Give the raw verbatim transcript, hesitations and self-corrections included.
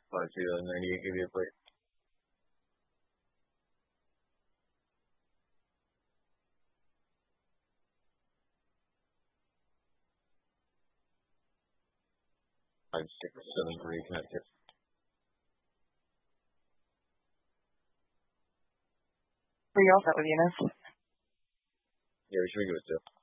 Five two uh, ninety-eight. Give you a break. Five six seven three. Connecticut. Were you all set with Eunice? Yeah, we should give it to.